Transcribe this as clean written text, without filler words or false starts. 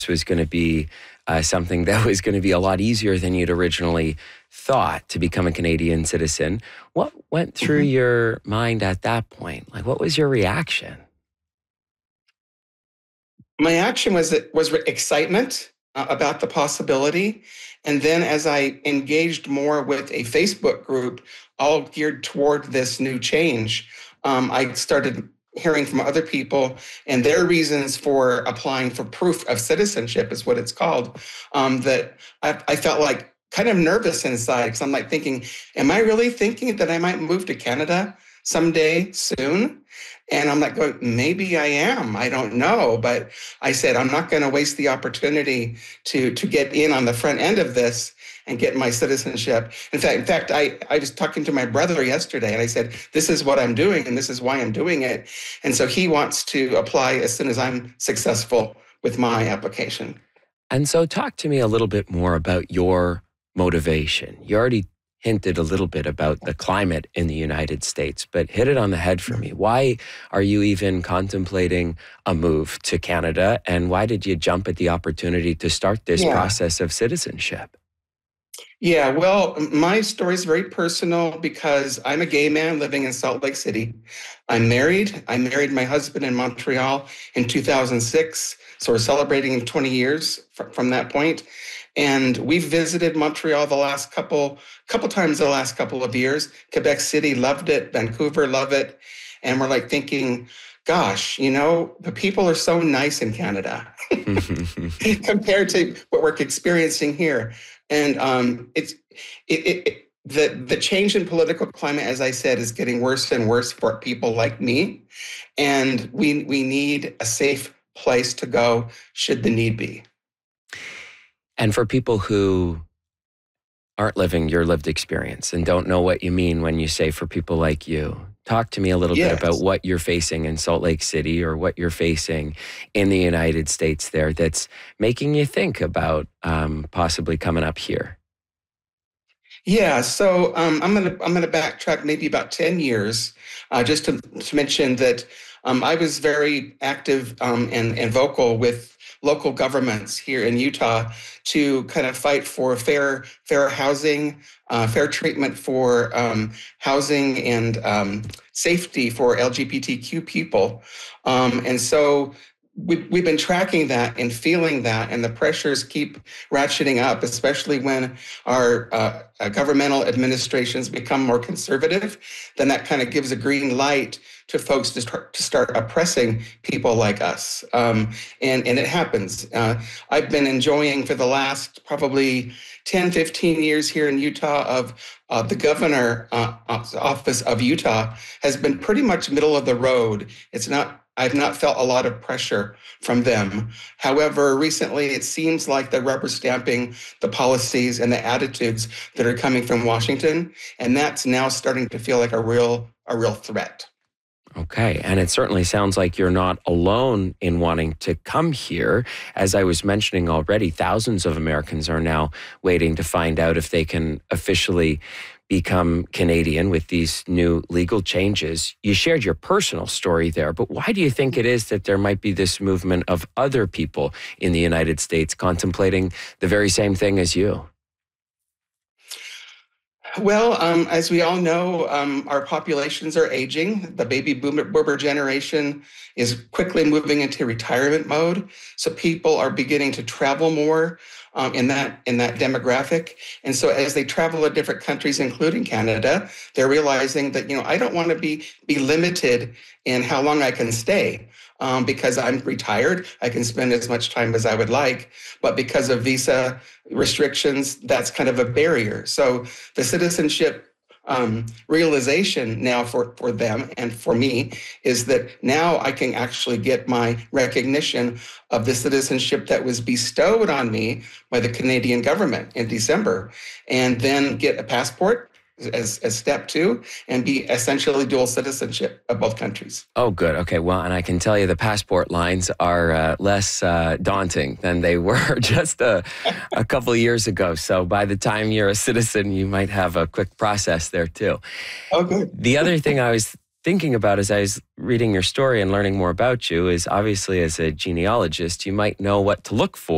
was going to be something that was going to be a lot easier than you'd originally thought to become a Canadian citizen. What went through your mind at that point? Like, what was your reaction? My action was excitement about the possibility. And then as I engaged more with a Facebook group all geared toward this new change, I started hearing from other people and their reasons for applying for proof of citizenship is what it's called, that I felt like kind of nervous inside because I'm like thinking, am I really thinking that I might move to Canada someday soon? And I'm like, going, maybe I am. I don't know. But I said, I'm not going to waste the opportunity to get in on the front end of this and get my citizenship. In fact, I was talking to my brother yesterday and I said, this is what I'm doing and this is why I'm doing it. And so he wants to apply as soon as I'm successful with my application. And so talk to me a little bit more about your motivation. You already hinted a little bit about the climate in the United States, but hit it on the head for me. Why are you even contemplating a move to Canada? And why did you jump at the opportunity to start this process of citizenship? Yeah, well, my story is very personal because I'm a gay man living in Salt Lake City. I'm married. I married my husband in Montreal in 2006. So we're celebrating 20 years from that point. And we've visited Montreal the last couple times the last couple of years. Quebec City loved it. Vancouver loved it. And we're like thinking, gosh, the people are so nice in Canada compared to what we're experiencing here. And the change in political climate, as I said, is getting worse and worse for people like me. And we need a safe place to go should the need be. And for people who aren't living your lived experience and don't know what you mean when you say for people like you, talk to me a little bit about what you're facing in Salt Lake City or what you're facing in the United States there that's making you think about possibly coming up here. Yeah, so I'm gonna backtrack maybe about 10 years just to mention that I was very active and vocal with local governments here in Utah to kind of fight for fair housing, fair treatment for housing and safety for LGBTQ people. And so we've been tracking that and feeling that, and the pressures keep ratcheting up, especially when our governmental administrations become more conservative. Then that kind of gives a green light to folks to start oppressing people like us. And it happens. I've been enjoying for the last probably 10, 15 years here in Utah of the governor office of Utah has been pretty much middle of the road. I've not felt a lot of pressure from them. However, recently it seems like they're rubber stamping the policies and the attitudes that are coming from Washington, and that's now starting to feel like a real threat. Okay. And it certainly sounds like you're not alone in wanting to come here. As I was mentioning already, thousands of Americans are now waiting to find out if they can officially become Canadian with these new legal changes. You shared your personal story there, but why do you think it is that there might be this movement of other people in the United States contemplating the very same thing as you? Well, as we all know, our populations are aging. The baby boomer generation is quickly moving into retirement mode. So people are beginning to travel more in that demographic. And so as they travel to different countries, including Canada, they're realizing that, I don't want to be limited in how long I can stay. Because I'm retired, I can spend as much time as I would like. But because of visa restrictions, that's kind of a barrier. So the citizenship realization now for them and for me is that now I can actually get my recognition of the citizenship that was bestowed on me by the Canadian government in December, and then get a passport as step two and be essentially dual citizenship of both countries. Oh, good. Okay. Well, and I can tell you the passport lines are less daunting than they were just a couple of years ago. So by the time you're a citizen, you might have a quick process there too. Oh, good. The other thing I was thinking about as I was reading your story and learning more about you is obviously as a genealogist, you might know what to look for